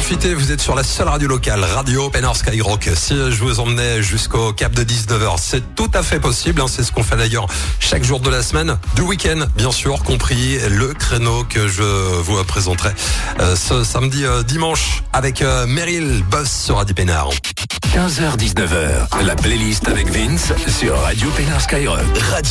profitez, vous êtes sur la seule radio locale, Radio Open Air Skyrock. Si je vous emmenais jusqu'au cap de 19h, c'est tout à fait possible. C'est ce qu'on fait d'ailleurs chaque jour de la semaine, du week-end, bien sûr, compris le créneau que je vous présenterai ce samedi dimanche avec Meryl Boss sur Radio Pénard. 15h-19h, la playlist avec Vince sur Radio Pénard Skyrock.